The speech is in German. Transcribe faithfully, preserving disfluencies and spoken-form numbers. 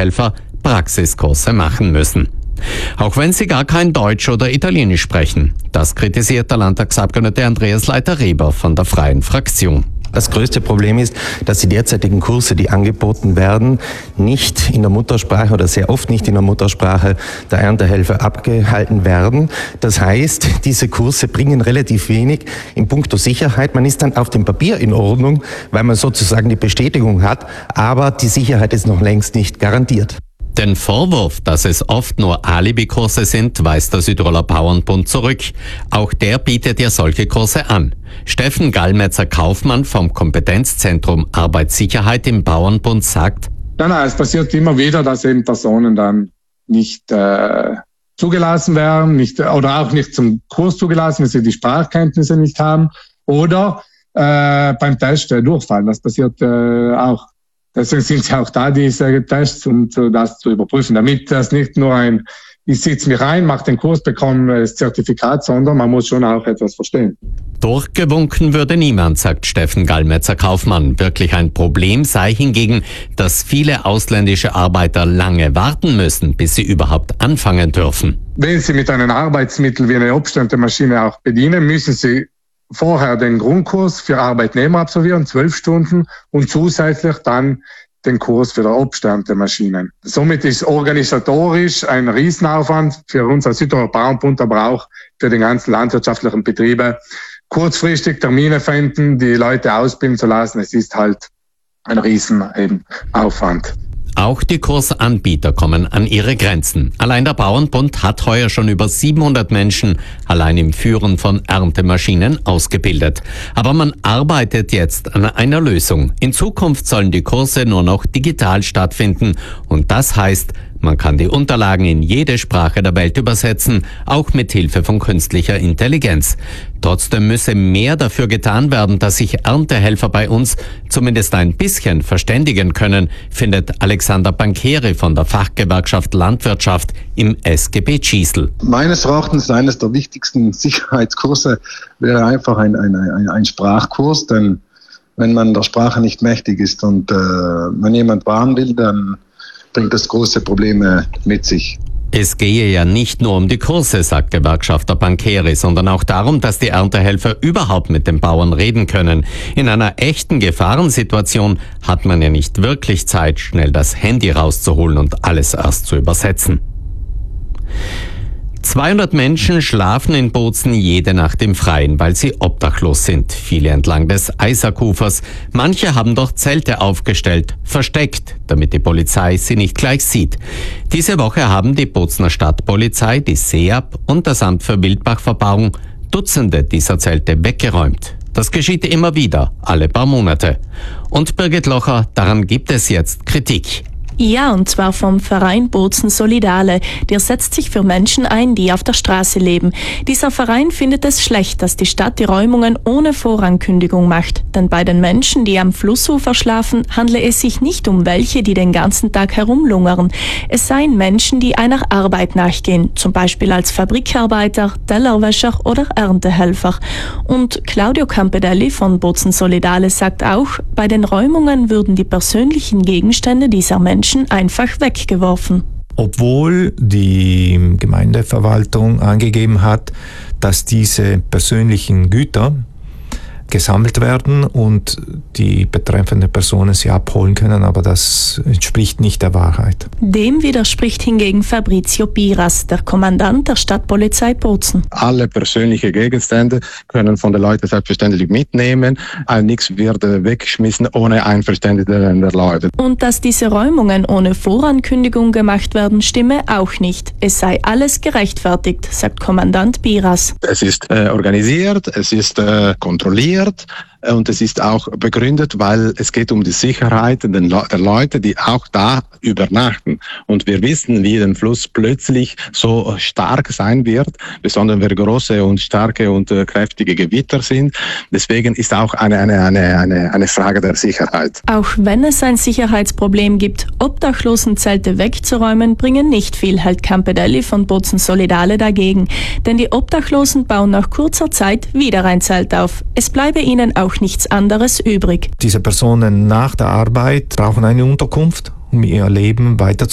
Erntehelfer Praxiskurse machen müssen. Auch wenn sie gar kein Deutsch oder Italienisch sprechen. Das kritisiert der Landtagsabgeordnete Andreas Leiter-Reber von der Freien Fraktion. Das größte Problem ist, dass die derzeitigen Kurse, die angeboten werden, nicht in der Muttersprache oder sehr oft nicht in der Muttersprache der Erntehelfer abgehalten werden. Das heißt, diese Kurse bringen relativ wenig in puncto Sicherheit. Man ist dann auf dem Papier in Ordnung, weil man sozusagen die Bestätigung hat, aber die Sicherheit ist noch längst nicht garantiert. Den Vorwurf, dass es oft nur Alibi-Kurse sind, weist der Südtiroler Bauernbund zurück. Auch der bietet ja solche Kurse an. Steffen Gallmetzer-Kaufmann vom Kompetenzzentrum Arbeitssicherheit im Bauernbund sagt: Nein, nein, es passiert immer wieder, dass eben Personen dann nicht äh, zugelassen werden, nicht, oder auch nicht zum Kurs zugelassen, wenn sie die Sprachkenntnisse nicht haben, oder äh, beim Test äh, durchfallen. Das passiert äh, auch. Deswegen sind ja auch da diese Tests, um das zu überprüfen, damit das nicht nur ein, ich sitze mich rein, mache den Kurs, bekomme das Zertifikat, sondern man muss schon auch etwas verstehen. Durchgewunken würde niemand, sagt Steffen Gallmetzer-Kaufmann. Wirklich ein Problem sei hingegen, dass viele ausländische Arbeiter lange warten müssen, bis sie überhaupt anfangen dürfen. Wenn Sie mit einem Arbeitsmittel wie eine Obsternte-Maschine auch bedienen, müssen Sie vorher den Grundkurs für Arbeitnehmer absolvieren, zwölf Stunden, und zusätzlich dann den Kurs für die Obsternte-Maschinen. Somit ist organisatorisch ein Riesenaufwand für uns als Südtiroler Bauernbund, aber auch für die ganzen landwirtschaftlichen Betriebe. Kurzfristig Termine finden, die Leute ausbilden zu lassen, es ist halt ein Riesenaufwand. Auch die Kursanbieter kommen an ihre Grenzen. Allein der Bauernbund hat heuer schon über siebenhundert Menschen allein im Führen von Erntemaschinen ausgebildet. Aber man arbeitet jetzt an einer Lösung. In Zukunft sollen die Kurse nur noch digital stattfinden. Und das heißt, man kann die Unterlagen in jede Sprache der Welt übersetzen, auch mit Hilfe von künstlicher Intelligenz. Trotzdem müsse mehr dafür getan werden, dass sich Erntehelfer bei uns zumindest ein bisschen verständigen können, findet Alexander Bancheri von der Fachgewerkschaft Landwirtschaft im S G B Tschiesl. Meines Erachtens eines der wichtigsten Sicherheitskurse wäre einfach ein, ein, ein, ein Sprachkurs, denn wenn man der Sprache nicht mächtig ist und äh, man jemand warnen will, dann bringt das große Probleme mit sich. Es gehe ja nicht nur um die Kurse, sagt Gewerkschafter Bancheri, sondern auch darum, dass die Erntehelfer überhaupt mit den Bauern reden können. In einer echten Gefahrensituation hat man ja nicht wirklich Zeit, schnell das Handy rauszuholen und alles erst zu übersetzen. zweihundert Menschen schlafen in Bozen jede Nacht im Freien, weil sie obdachlos sind. Viele entlang des Eisackufers. Manche haben dort Zelte aufgestellt, versteckt, damit die Polizei sie nicht gleich sieht. Diese Woche haben die Bozener Stadtpolizei, die SEAP und das Amt für Wildbachverbauung Dutzende dieser Zelte weggeräumt. Das geschieht immer wieder, alle paar Monate. Und Birgit Locher, daran gibt es jetzt Kritik. Ja, und zwar vom Verein Bozen Solidale. Der setzt sich für Menschen ein, die auf der Straße leben. Dieser Verein findet es schlecht, dass die Stadt die Räumungen ohne Vorankündigung macht. Denn bei den Menschen, die am Flussufer schlafen, handle es sich nicht um welche, die den ganzen Tag herumlungern. Es seien Menschen, die einer Arbeit nachgehen, zum Beispiel als Fabrikarbeiter, Tellerwäscher oder Erntehelfer. Und Claudio Campedelli von Bozen Solidale sagt auch, bei den Räumungen würden die persönlichen Gegenstände dieser Menschen einfach weggeworfen. Obwohl die Gemeindeverwaltung angegeben hat, dass diese persönlichen Güter gesammelt werden und die betreffenden Personen sie abholen können, aber das entspricht nicht der Wahrheit. Dem widerspricht hingegen Fabrizio Piras, der Kommandant der Stadtpolizei Bozen. Alle persönlichen Gegenstände können von den Leuten selbstverständlich mitnehmen. Nichts wird weggeschmissen ohne Einverständnis der Leute. Und dass diese Räumungen ohne Vorankündigung gemacht werden, stimme auch nicht. Es sei alles gerechtfertigt, sagt Kommandant Piras. Es ist äh, organisiert, es ist äh, kontrolliert, und es ist auch begründet, weil es geht um die Sicherheit der Leute, die auch da übernachten. Und wir wissen, wie der Fluss plötzlich so stark sein wird, besonders wenn große und starke und äh, kräftige Gewitter sind. Deswegen ist auch eine, eine, eine, eine, eine Frage der Sicherheit. Auch wenn es ein Sicherheitsproblem gibt, Obdachlosenzelte wegzuräumen, bringen nicht viel, hält Campedelli von Bozen Solidale dagegen. Denn die Obdachlosen bauen nach kurzer Zeit wieder ein Zelt auf. Es bleibe ihnen auch nichts anderes übrig. Diese Personen nach der Arbeit brauchen eine Unterkunft, um ihr Leben weiter